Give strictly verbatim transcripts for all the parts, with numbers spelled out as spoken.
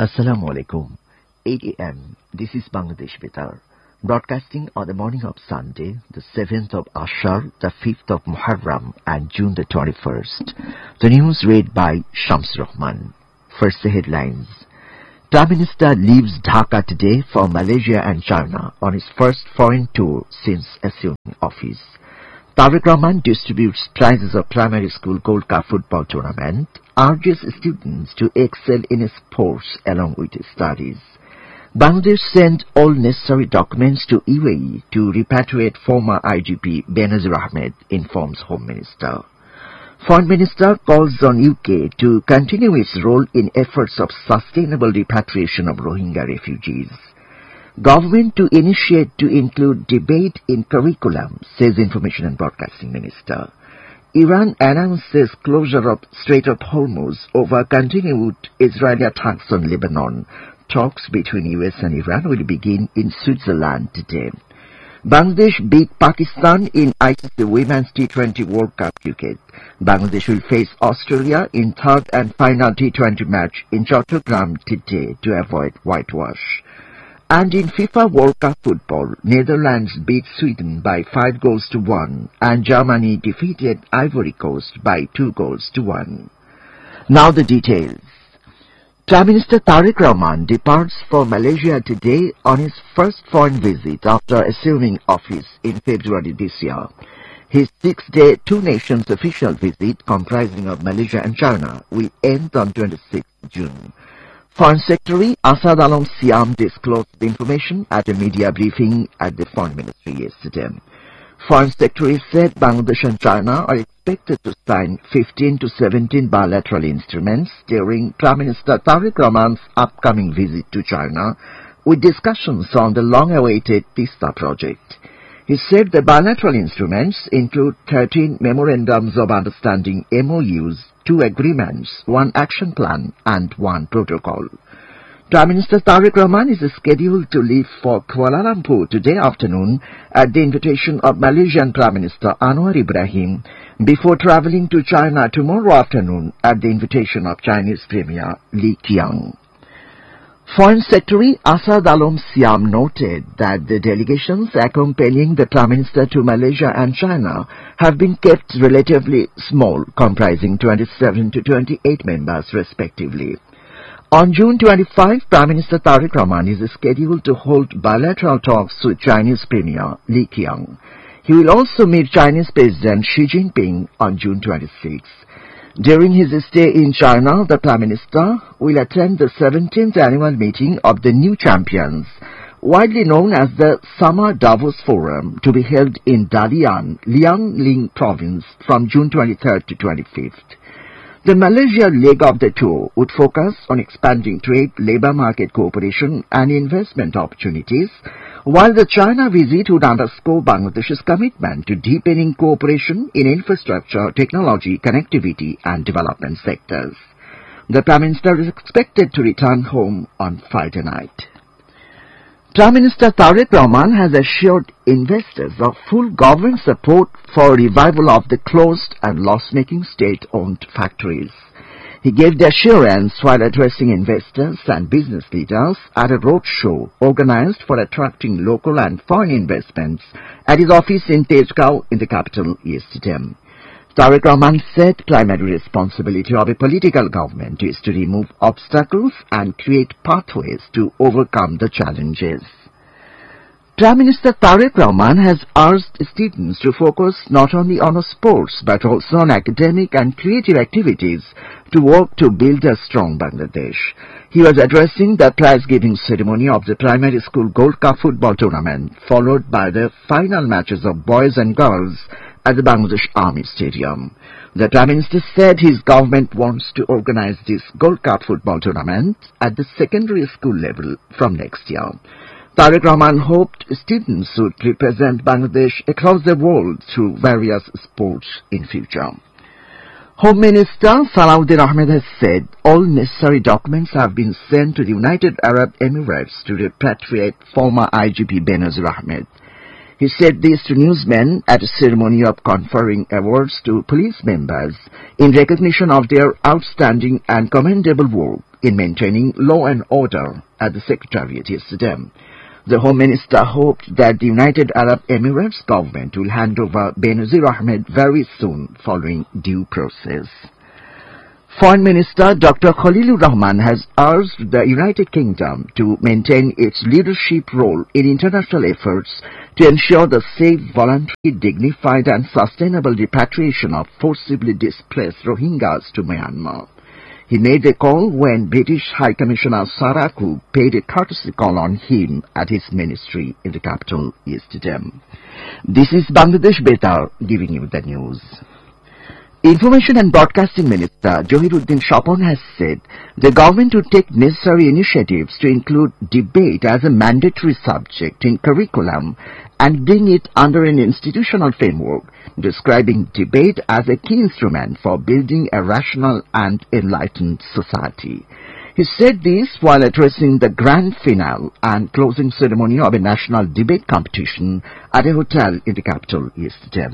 Assalamu alaikum. eight a m This is Bangladesh Betar, broadcasting on the morning of Sunday, the seventh of Ashar, the fifth of Muharram, and June the twenty-first. The news read by Shams Rahman. First, the headlines. Prime Minister leaves Dhaka today for Malaysia and China on his first foreign tour since assuming office. Tariq Rahman distributes prizes of primary school Gold Cup football tournament, urges students to excel in sports along with studies. Bangladesh sent all necessary documents to U A E to repatriate former I G P Benazir Ahmed, informs Home Minister. Foreign Minister calls on U K to continue its role in efforts of sustainable repatriation of Rohingya refugees. Government to initiate to include debate in curriculum, says Information and Broadcasting Minister. Iran announces closure of Strait of Hormuz over continued Israeli attacks on Lebanon. Talks between U S and Iran will begin in Switzerland today. Bangladesh beat Pakistan in I C C Women's T twenty World Cup cricket. Bangladesh will face Australia in third and final T twenty match in Chattogram today to avoid whitewash. And in FIFA World Cup football, Netherlands beat Sweden by five goals to one, and Germany defeated Ivory Coast by two goals to one. Now the details. Prime Minister Tariq Rahman departs for Malaysia today on his first foreign visit after assuming office in February this year. His six-day two-nations official visit, comprising of Malaysia and China, will end on twenty-sixth of June. Foreign Secretary Asad Alam Siam disclosed the information at a media briefing at the Foreign Ministry yesterday. Foreign Secretary said Bangladesh and China are expected to sign fifteen to seventeen bilateral instruments during Prime Minister Tariq Rahman's upcoming visit to China, with discussions on the long-awaited TISTA project. He said the bilateral instruments include thirteen memorandums of understanding M O Us, two agreements, one action plan, and one protocol. Prime Minister Tariq Rahman is scheduled to leave for Kuala Lumpur today afternoon at the invitation of Malaysian Prime Minister Anwar Ibrahim before travelling to China tomorrow afternoon at the invitation of Chinese Premier Li Qiang. Foreign Secretary Asad Alam Siam noted that the delegations accompanying the Prime Minister to Malaysia and China have been kept relatively small, comprising twenty-seven to twenty-eight members respectively. On June twenty-fifth, Prime Minister Tariq Rahman is scheduled to hold bilateral talks with Chinese Premier Li Qiang. He will also meet Chinese President Xi Jinping on June twenty-sixth. During his stay in China, the Prime Minister will attend the seventeenth annual meeting of the New Champions, widely known as the Summer Davos Forum, to be held in Dalian, Liangling Province from June twenty-third to twenty-fifth. The Malaysia leg of the tour would focus on expanding trade, labour market cooperation and investment opportunities, while the China visit would underscore Bangladesh's commitment to deepening cooperation in infrastructure, technology, connectivity and development sectors. The Prime Minister is expected to return home on Friday night. Prime Minister Tariq Rahman has assured investors of full government support for revival of the closed and loss-making state-owned factories. He gave the assurance while addressing investors and business leaders at a roadshow organized for attracting local and foreign investments at his office in Tezgao in the capital yesterday. Tariq Rahman said primary responsibility of a political government is to remove obstacles and create pathways to overcome the challenges. Prime Minister Tariq Rahman has urged students to focus not only on sports but also on academic and creative activities to work to build a strong Bangladesh. He was addressing the prize-giving ceremony of the primary school Gold Cup football tournament, followed by the final matches of boys and girls at the Bangladesh Army Stadium. The Prime Minister said his government wants to organize this Gold Cup football tournament at the secondary school level from next year. Tariq Rahman hoped students would represent Bangladesh across the world through various sports in future. Home Minister Salahuddin Ahmed has said all necessary documents have been sent to the United Arab Emirates to repatriate former I G P Benazir Ahmed. He said this to newsmen at a ceremony of conferring awards to police members in recognition of their outstanding and commendable work in maintaining law and order at the Secretariat yesterday. The Home Minister hoped that the United Arab Emirates government will hand over Benazir Ahmed very soon following due process. Foreign Minister Doctor Khalilur Rahman has urged the United Kingdom to maintain its leadership role in international efforts to ensure the safe, voluntary, dignified and sustainable repatriation of forcibly displaced Rohingyas to Myanmar. He made the call when British High Commissioner Saraku paid a courtesy call on him at his ministry in the capital yesterday. This is Bangladesh Betar giving you the news. Information and Broadcasting Minister Johiruddin Shapon has said the government would take necessary initiatives to include debate as a mandatory subject in curriculum and bring it under an institutional framework, describing debate as a key instrument for building a rational and enlightened society. He said this while addressing the grand finale and closing ceremony of a national debate competition at a hotel in the capital yesterday.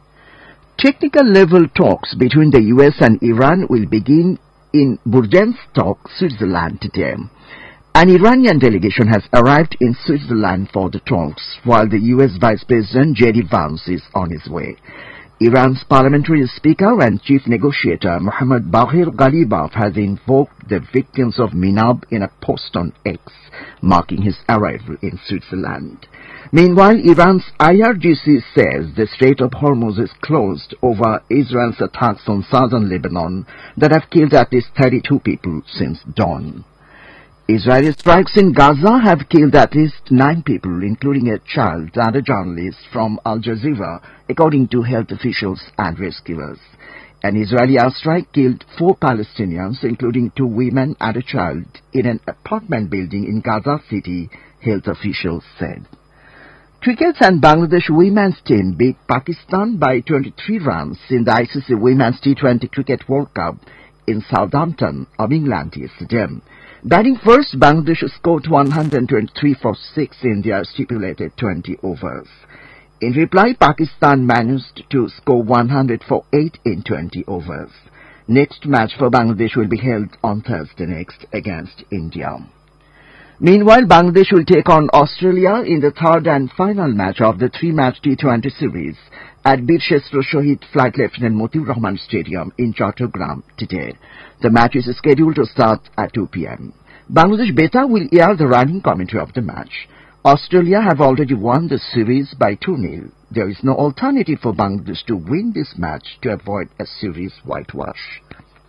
Technical level talks between the U S and Iran will begin in Burgenstock, Switzerland today. An Iranian delegation has arrived in Switzerland for the talks, while the U S Vice President J D Vance is on his way. Iran's parliamentary speaker and chief negotiator Mohammad Baghir Ghalibaf has invoked the victims of Minab in a post on X, marking his arrival in Switzerland. Meanwhile, Iran's I R G C says the Strait of Hormuz is closed over Israel's attacks on southern Lebanon that have killed at least thirty-two people since dawn. Israeli strikes in Gaza have killed at least nine people, including a child and a journalist from Al Jazeera, according to health officials and rescuers. An Israeli airstrike killed four Palestinians, including two women and a child, in an apartment building in Gaza City, health officials said. Cricket and Bangladesh women's team beat Pakistan by twenty-three runs in the I C C Women's T twenty Cricket World Cup in Southampton of England yesterday. Batting first, Bangladesh scored one hundred twenty-three for six in their stipulated twenty overs. In reply, Pakistan managed to score one hundred for eight in twenty overs. Next match for Bangladesh will be held on Thursday next against India. Meanwhile, Bangladesh will take on Australia in the third and final match of the three-match T twenty series at Bir Shestra Shohid Flight Lieutenant Motiur Rahman Stadium in Chattogram today. The match is scheduled to start at two p m Bangladesh Beta will air the running commentary of the match. Australia have already won the series by two nil. There is no alternative for Bangladesh to win this match to avoid a series whitewash.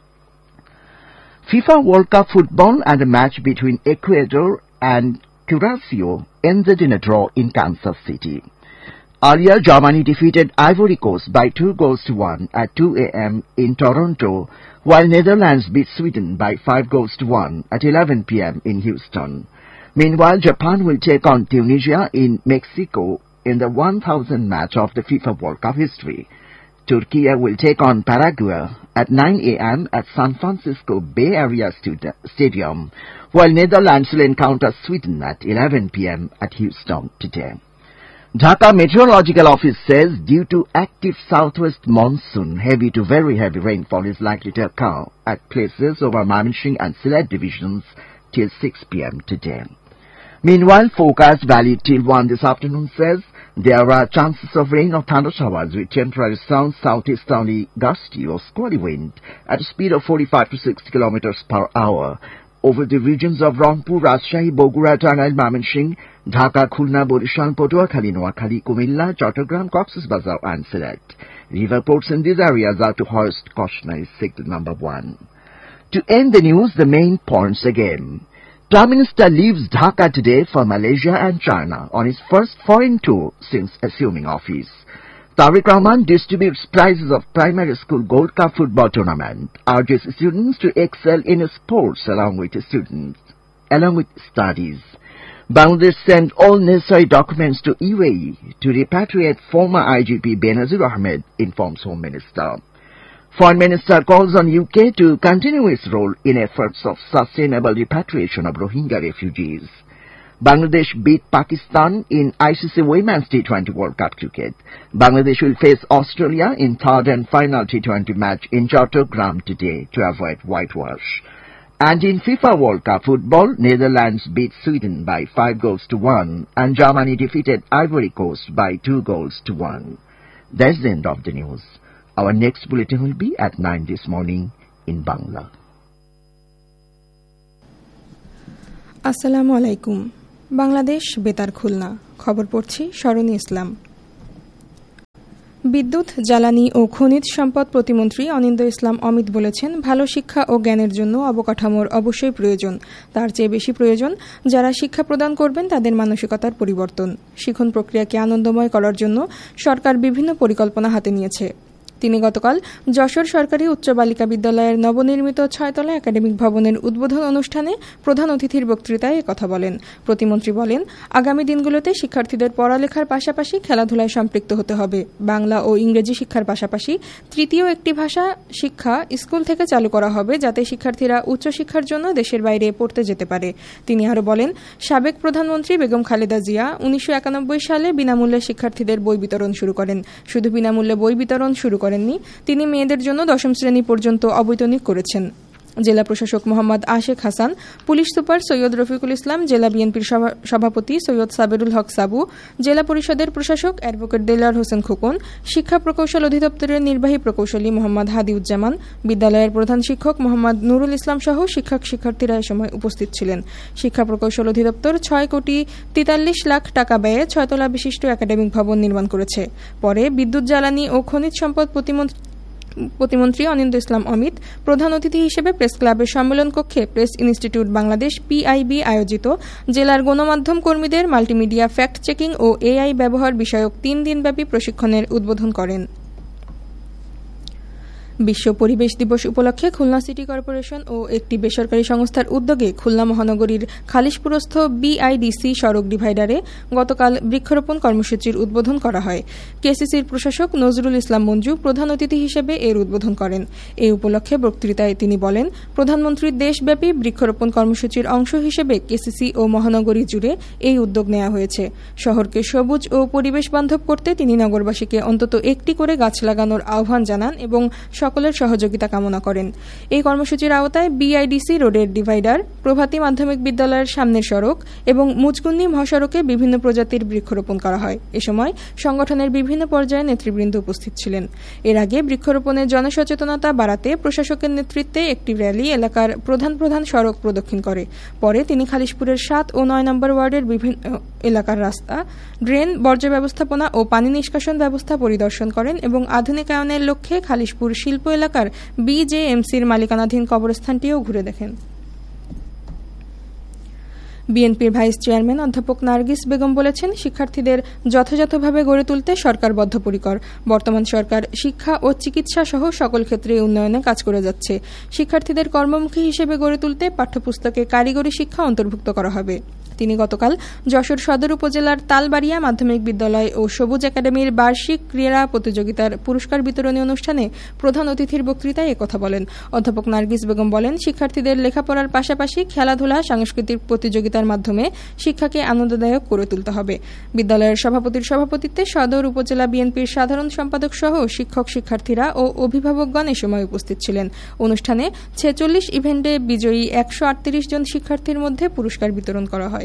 FIFA World Cup football and a match between Ecuador and Curacao ended in a draw in Kansas City. Earlier, Germany defeated Ivory Coast by two goals to one at two a m in Toronto, while Netherlands beat Sweden by five goals to one at eleven p m in Houston. Meanwhile, Japan will take on Tunisia in Mexico in the one thousandth match of the FIFA World Cup history. Turkey will take on Paraguay at nine a m at San Francisco Bay Area Stadium, while Netherlands will encounter Sweden at eleven p m at Houston today. Dhaka Meteorological Office says due to active southwest monsoon, heavy to very heavy rainfall is likely to occur at places over Mymensingh and Sylhet divisions till six p m today. Meanwhile, forecast valid till one this afternoon says there are chances of rain or thunder showers with temporary south southeasterly gusty or squally wind at a speed of forty-five to sixty kilometers per hour over the regions of Rangpur, Rajshahi, Bogura, Tangail, Mymensingh, Dhaka, Khulna, Borishal, Patuakhali, Noakhali, Kumilla, Chattogram, Cox's Bazar and Sylhet. River ports in these areas are to hoist cautionary signal number one. To end the news, the main points again. Prime Minister leaves Dhaka today for Malaysia and China on his first foreign tour since assuming office. Tariq Rahman distributes prizes of primary school Gold Cup football tournament, urges students to excel in sports along with students, along with studies. Bangladesh sent all necessary documents to U A E to repatriate former I G P Benazir Ahmed, informs Home Minister. Foreign Minister calls on U K to continue its role in efforts of sustainable repatriation of Rohingya refugees. Bangladesh beat Pakistan in I C C Women's T twenty World Cup cricket. Bangladesh will face Australia in third and final T twenty match in Chattogram today to avoid whitewash. And in FIFA World Cup football, Netherlands beat Sweden by five goals to one, and Germany defeated Ivory Coast by two goals to one. That's the end of the news. Our next bulletin will be at nine this morning in Bangla. আসসালামু আলাইকুম। বাংলাদেশ বেতার খুলনা, খবর পড়ছি শরণী ইসলাম। বিদ্যুৎ, জ্বালানি ও খনিজ সম্পদ প্রতিমন্ত্রী অনিন্দ ইসলাম অমিত বলেছেন, ভালো শিক্ষা ও জ্ঞানের জন্য অবকাঠামোর অবশ্যই প্রয়োজন। তার চেয়ে বেশি প্রয়োজন যারা শিক্ষা প্রদান করবেন তাদের মানসিকতার পরিবর্তন। শিক্ষণ প্রক্রিয়াকে আনন্দময় করার জন্য সরকার বিভিন্ন পরিকল্পনা হাতে নিয়েছে। তিনি গতকাল যশোর সরকারি উচ্চ বালিকা বিদ্যালয়ের নবনির্মিত ছয়তলা একাডেমিক ভবনের উদ্বোধন অনুষ্ঠানে প্রধান অতিথির বক্তৃতায় একথা বলেন। প্রতিমন্ত্রী বলেন, আগামী দিনগুলোতে শিক্ষার্থীদের পড়ালেখার পাশাপাশি খেলাধুলায় সম্পৃক্ত হতে হবে। বাংলা ও ইংরেজি শিক্ষার পাশাপাশি তৃতীয় একটি ভাষা শিক্ষা স্কুল থেকে চালু করা হবে, যাতে শিক্ষার্থীরা উচ্চশিক্ষার জন্য দেশের বাইরে পড়তে যেতে পারে। তিনি আরও বলেন, সাবেক প্রধানমন্ত্রী বেগম খালেদা জিয়া উনিশশো একানব্বই সালে বিনামূল্যে শিক্ষার্থীদের বই বিতরণ শুরু করেন। শুধু বিনামূল্যে বই বিতরণ শুরু করেন তিনি মেয়েদের জন্য দশম শ্রেণী পর্যন্ত অবৈতনিক করেছেন। জেলা প্রশাসক মোহাম্মদ আশেক হাসান, পুলিশ সুপার সৈয়দ রফিকুল ইসলাম, জেলা বিএনপির সভাপতি সৈয়দ সাবেরুল হক সাবু, জেলা পরিষদের প্রশাসক অ্যাডভোকেট দেলার হোসেন খোকন, শিক্ষা প্রকৌশল অধিদপ্তরের নির্বাহী প্রকৌশলী মোহাম্মদ হাদিউজ্জামান, বিদ্যালয়ের প্রধান শিক্ষক মোহাম্মদ নুরুল ইসলাম সহ শিক্ষক শিক্ষার্থীরা এ সময় উপস্থিত ছিলেন। শিক্ষা প্রকৌশল অধিদপ্তর ছয় কোটি তেতাল্লিশ লাখ টাকা ব্যয়ে ছয়তলা বিশিষ্ট একাডেমিক ভবন নির্মাণ করেছে। পরে বিদ্যুৎ, জ্বালানি ও খনিজ সম্পদ প্রতিমন্ত্রী প্রতিমন্ত্রী অনিন্দ ইসলাম অমিত প্রধান অতিথি হিসেবে প্রেস ক্লাবের সম্মেলন কক্ষে প্রেস ইনস্টিটিউট বাংলাদেশ পিআইবি আয়োজিত জেলার গণমাধ্যম কর্মীদের মাল্টিমিডিয়া ফ্যাক্ট চেকিং ও এআই ব্যবহার বিষয়ক তিন দিনব্যাপী প্রশিক্ষণের উদ্বোধন করেন। বিশ্ব পরিবেশ দিবস উপলক্ষে খুলনা সিটি কর্পোরেশন ও একটি বেসরকারি সংস্থার উদ্যোগে খুলনা মহানগরীর খালিশপুরস্থ বিআইডিসি সড়ক ডিভাইডারে গতকাল বৃক্ষরোপণ কর্মসূচির উদ্বোধন করা হয়। কেসিসির প্রশাসক নজরুল ইসলাম মঞ্জু প্রধান অতিথি হিসেবে এর উদ্বোধন করেন। এই উপলক্ষে বক্তৃতায় তিনি বলেন, প্রধানমন্ত্রীর দেশব্যাপী বৃক্ষরোপণ কর্মসূচির অংশ হিসেবে কেসিসি ও মহানগরী জুড়ে এই উদ্যোগ নেওয়া হয়েছে। শহরকে সবুজ ও পরিবেশ বান্ধব করতে তিনি নগরবাসীকে অন্তত একটি করে গাছ লাগানোর আহ্বান জানান এবং সকলের সহযোগিতা কামনা করেন। এই কর্মসূচির আওতায় বিআইডিসি রোডের ডিভাইডার, প্রভাতী মাধ্যমিক বিদ্যালয়ের সামনের সড়ক এবং মুচগুন্নি মহাসড়কে বিভিন্ন প্রজাতির বৃক্ষরোপণ করা হয়। এ সময় সংগঠনের বিভিন্ন পর্যায়ে নেতৃবৃন্দ উপস্থিত ছিলেন। এর আগে বৃক্ষরোপণের জনসচেতনতা বাড়াতে প্রশাসকের নেতৃত্বে একটি র্যালি এলাকার প্রধান প্রধান সড়ক প্রদক্ষিণ করে। পরে তিনি খালিশপুরের সাত ও নয় নম্বর ওয়ার্ডের বিভিন্ন এলাকার রাস্তা, ড্রেন, বর্জ্য ব্যবস্থাপনা ও পানি নিষ্কাশন ব্যবস্থা পরিদর্শন করেন এবং আধুনিকায়নের লক্ষ্যে খালিশপুর শিল্প এলাকার বিজেএমসির মালিকানাধীন কবরস্থানটিও ঘুরে দেখেন। বিএনপির ভাইস চেয়ারম্যান অধ্যাপক নার্গিস বেগম বলেছেন, শিক্ষার্থীদের যথাযথভাবে গড়ে তুলতে সরকার বদ্ধপরিকর। বর্তমান সরকার শিক্ষা ও চিকিৎসা সহ সকল ক্ষেত্রে উন্নয়নে কাজ করে যাচ্ছে। শিক্ষার্থীদের কর্মমুখী হিসেবে গড়ে তুলতে পাঠ্যপুস্তকে কারিগরি শিক্ষা অন্তর্ভুক্ত করা হবে। তিনি গতকাল যশোর সদর উপজেলার তালবাড়িয়া মাধ্যমিক বিদ্যালয় ও সবুজ একাডেমির বার্ষিক ক্রীড়া প্রতিযোগিতার পুরস্কার বিতরণী অনুষ্ঠানে প্রধান অতিথির বক্তৃতায় একথা বলেন। অধ্যাপক নার্গিস বেগম বলেন, শিক্ষার্থীদের লেখাপড়ার পাশাপাশি খেলাধুলা, সাংস্কৃতিক প্রতিযোগিতার মাধ্যমে শিক্ষাকে আনন্দদায়ক করে তুলতে হবে। বিদ্যালয়ের সভাপতির সভাপতিত্বে সদর উপজেলা বিএনপির সাধারণ সম্পাদক সহ শিক্ষক, শিক্ষার্থীরা ও অভিভাবকগণ এ সময় উপস্থিত ছিলেন। অনুষ্ঠানে ছেচল্লিশ ইভেন্টে বিজয়ী একশো আটত্রিশ জন শিক্ষার্থীর মধ্যে পুরস্কার বিতরণ করা হয়।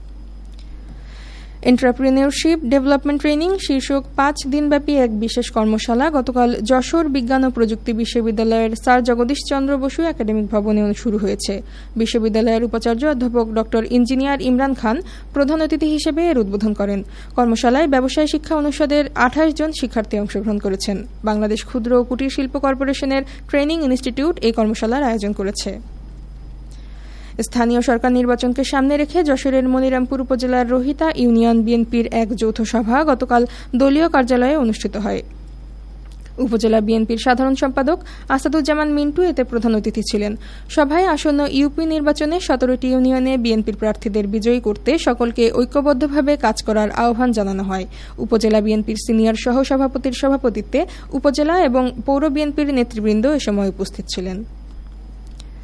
এন্টারপ্রেনিয়রশিপ ডেভেলপমেন্ট ট্রেনিং শীর্ষক পাঁচ দিনব্যাপী এক বিশেষ কর্মশালা গতকাল যশোর বিজ্ঞান ও প্রযুক্তি বিশ্ববিদ্যালয়ের স্যার জগদীশ চন্দ্র বসু একাডেমিক ভবনে শুরু হয়েছে। বিশ্ববিদ্যালয়ের উপাচার্য অধ্যাপক ড ইঞ্জিনিয়ার ইমরান খান প্রধান অতিথি হিসেবে এর উদ্বোধন করেন। কর্মশালায় ব্যবসায় শিক্ষা অনুষদের আঠাশ জন শিক্ষার্থী অংশগ্রহণ করেছেন। বাংলাদেশ ক্ষুদ্র ও কুটির শিল্প কর্পোরেশনের ট্রেনিং ইনস্টিটিউট এই কর্মশালার আয়োজন করেছে। স্থানীয় সরকার নির্বাচনকে সামনে রেখে যশোরের মনিরামপুর উপজেলার রোহিতা ইউনিয়ন বিএনপির এক যৌথ সভা গতকাল দলীয় কার্যালয়ে অনুষ্ঠিত হয়। উপজেলা বিএনপির সাধারণ সম্পাদক আসাদুজ্জামান মিন্টু এতে প্রধান অতিথি ছিলেন। সভায় আসন্ন ইউপি নির্বাচনে সতেরোটি ইউনিয়নে বিএনপির প্রার্থীদের বিজয়ী করতে সকলকে ঐক্যবদ্ধভাবে কাজ করার আহ্বান জানানো হয়। উপজেলা বিএনপির সিনিয়র সহ সভাপতির সভাপতিত্বে উপজেলা এবং পৌর বিএনপির নেতৃবৃন্দ এ সময় উপস্থিত ছিলেন।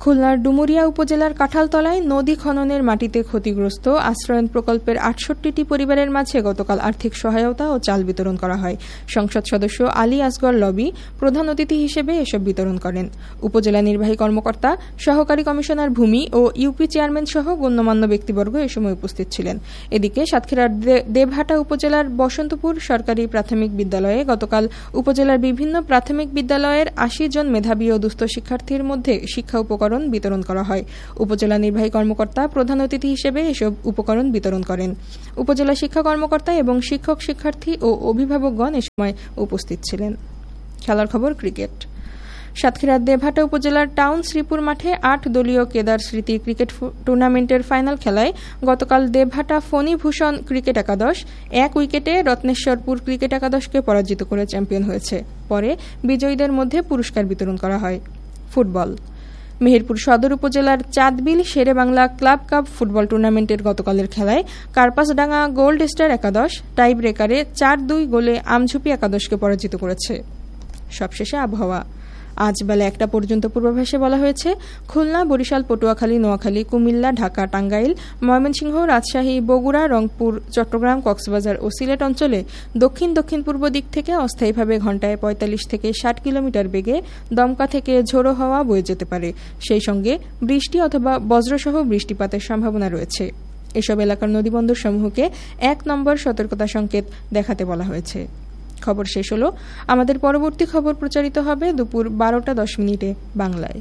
খুলনার ডুমুরিয়া উপজেলার কাঁঠালতলায় নদী খননের মাটিতে ক্ষতিগ্রস্ত আশ্রয়ন প্রকল্পের আটষট্টিটি পরিবারের মাঝে গতকাল আর্থিক সহায়তা ও চাল বিতরণ করা হয়। সংসদ সদস্য আলী আসগর লবি প্রধান অতিথি হিসেবে এসব বিতরণ করেন। উপজেলা নির্বাহী কর্মকর্তা, সহকারী কমিশনার ভূমি ও ইউপি চেয়ারম্যান সহ গণ্যমান্য ব্যক্তিবর্গ এ সময় উপস্থিত ছিলেন। এদিকে সাতক্ষীরার দেবহাটা উপজেলার বসন্তপুর সরকারি প্রাথমিক বিদ্যালয়ে গতকাল উপজেলার বিভিন্ন প্রাথমিক বিদ্যালয়ের আশি জন মেধাবী ও দুস্থ শিক্ষার্থীর মধ্যে শিক্ষা উপকরণ বিতরণ করা হয়। উপজেলা নির্বাহী কর্মকর্তা প্রধান অতিথি হিসেবে এসব উপকরণ বিতরণ করেন। উপজেলা শিক্ষা কর্মকর্তা এবং শিক্ষক, শিক্ষার্থী ও অভিভাবকগণ এ সময় উপস্থিত ছিলেন। খেলার খবর, ক্রিকেট। সাতক্ষীরার দেবহাটা উপজেলার টাউন শ্রীপুর মাঠে আট দলীয় কেদার স্মৃতি ক্রিকেট টুর্নামেন্টের ফাইনাল খেলায় গতকাল দেবহাটা ফণীভূষণ ক্রিকেট একাদশ এক উইকেটে রত্নেশ্বরপুর ক্রিকেট একাদশকে পরাজিত করে চ্যাম্পিয়ন হয়েছে। পরে বিজয়ীদের মধ্যে পুরস্কার বিতরণ করা হয়। ফুটবল। মেহেরপুর সদর উপজেলার চাঁদবিল শেরেবাংলা ক্লাব কাপ ফুটবল টুর্নামেন্টের গতকালের খেলায় কার্পাসডাঙ্গা গোল্ড স্টার একাদশ টাই ব্রেকারে চার দুই গোলে আমঝুপি একাদশকে পরাজিত করেছে। সবশেষে আবহাওয়া। আজ বেলা একটা পর্যন্ত পূর্বাভাসে বলা হয়েছে খুলনা, বরিশাল, পটুয়াখালী, নোয়াখালী, কুমিল্লা, ঢাকা, টাঙ্গাইল, ময়মনসিংহ, রাজশাহী, বগুড়া, রংপুর, চট্টগ্রাম, কক্সবাজার ও সিলেট অঞ্চলে দক্ষিণ দক্ষিণ পূর্ব দিক থেকে অস্থায়ীভাবে ঘণ্টায় পঁয়তাল্লিশ থেকে ষাট কিলোমিটার বেগে দমকা থেকে ঝোড়ো হাওয়া বয়ে যেতে পারে। সেই সঙ্গে বৃষ্টি অথবা বজ্রসহ বৃষ্টিপাতের সম্ভাবনা রয়েছে। এসব এলাকার নদীবন্দর সমূহকে এক নম্বর সতর্কতা সংকেত দেখাতে বলা হয়েছে। খবর শেষ হলো। আমাদের পরবর্তী খবর প্রচারিত হবে দুপুর বারোটা দশ মিনিটে বাংলায়।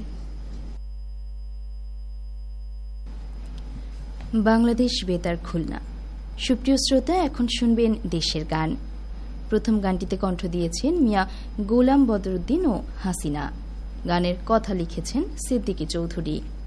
বাংলাদেশ বেতার খুলনা। সুপ্রিয় শ্রোতা, এখন শুনবেন দেশের গান। প্রথম গানটিতে কণ্ঠ দিয়েছেন মিয়া গোলাম বদরুদ্দিন ও হাসিনা। গানের কথা লিখেছেন সিদ্দিকী চৌধুরী।